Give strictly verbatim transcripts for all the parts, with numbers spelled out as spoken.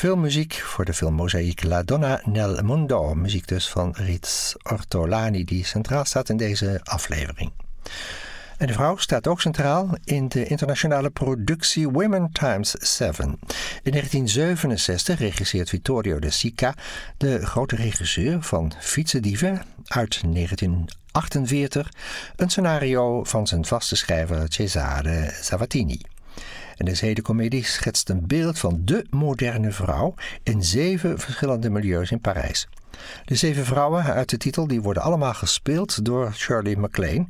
filmmuziek voor de film Mosaïque La Donna nel Mondo. Muziek dus van Rits Ortolani die centraal staat in deze aflevering. En de vrouw staat ook centraal in de internationale productie Women times seven. In negentien zevenenzestig regisseert Vittorio De Sica, de grote regisseur van Fietsendieven uit negentien achtenveertig, een scenario van zijn vaste schrijver Cesare Zavattini. En deze hele comedie schetst een beeld van de moderne vrouw in zeven verschillende milieus in Parijs. De zeven vrouwen uit de titel die worden allemaal gespeeld door Shirley MacLaine.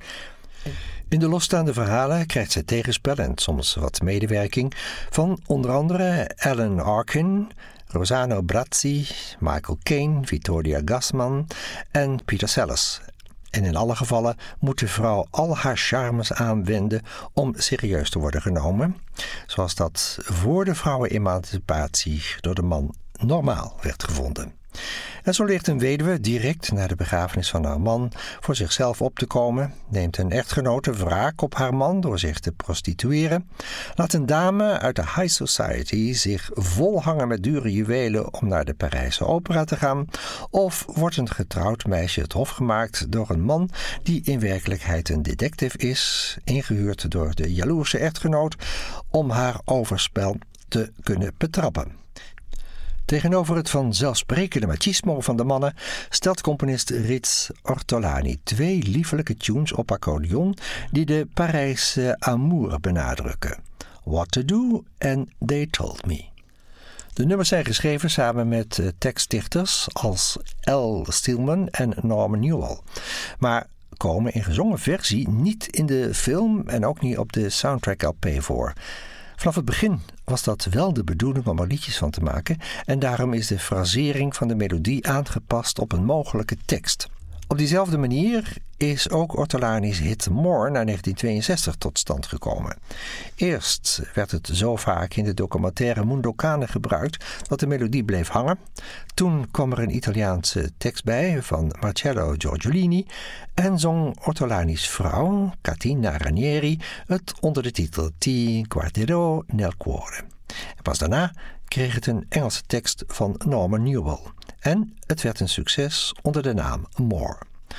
In de losstaande verhalen krijgt zij tegenspel en soms wat medewerking van onder andere Alan Arkin, Rossano Brazzi, Michael Caine, Vittoria Gassman en Peter Sellers. En in alle gevallen moet de vrouw al haar charmes aanwenden om serieus te worden genomen, zoals dat voor de vrouwenemancipatie door de man normaal werd gevonden. En zo leert een weduwe direct na de begrafenis van haar man voor zichzelf op te komen, neemt een echtgenote wraak op haar man door zich te prostitueren, laat een dame uit de high society zich volhangen met dure juwelen om naar de Parijse opera te gaan, of wordt een getrouwd meisje het hof gemaakt door een man die in werkelijkheid een detective is, ingehuurd door de jaloerse echtgenoot om haar overspel te kunnen betrappen. Tegenover het vanzelfsprekende machismo van de mannen stelt componist Rits Ortolani twee liefelijke tunes op accordeon die de Parijse amour benadrukken. What to Do en They Told Me. De nummers zijn geschreven samen met tekstdichters als L. Steelman en Norman Newell, maar komen in gezongen versie niet in de film en ook niet op de soundtrack L P voor. Vanaf het begin was dat wel de bedoeling om er liedjes van te maken en daarom is de frasering van de melodie aangepast op een mogelijke tekst. Op diezelfde manier is ook Ortolani's hit More naar negentien tweeënzestig tot stand gekomen. Eerst werd het zo vaak in de documentaire Mundo Cane gebruikt dat de melodie bleef hangen. Toen kwam er een Italiaanse tekst bij van Marcello Giorgiolini en zong Ortolani's vrouw, Catina Ranieri, het onder de titel Ti guarderò nel cuore. En pas daarna kreeg het een Engelse tekst van Norman Newell. En het werd een succes onder de naam More.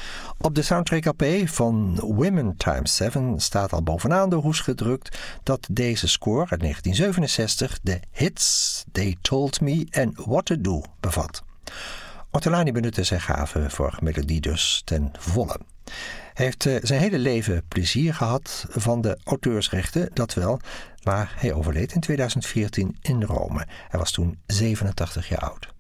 Op de soundtrack L P van Women times seven staat al bovenaan de hoes gedrukt dat deze score uit negentien zevenenzestig de hits They Told Me en What to Do bevat. Ortolani benutte zijn gave voor melodie dus ten volle. Hij heeft uh, zijn hele leven plezier gehad van de auteursrechten, dat wel, maar hij overleed in tweeduizend veertien in Rome. Hij was toen zevenentachtig jaar oud.